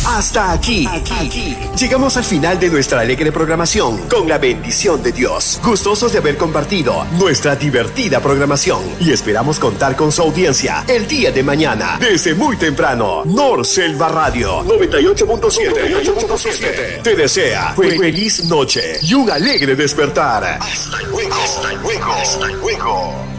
Hasta aquí. Llegamos al final de nuestra alegre programación con la bendición de Dios. Gustosos de haber compartido nuestra divertida programación y esperamos contar con su audiencia el día de mañana desde muy temprano. Norselva Radio 98.7 te desea feliz noche y un alegre despertar. Hasta luego.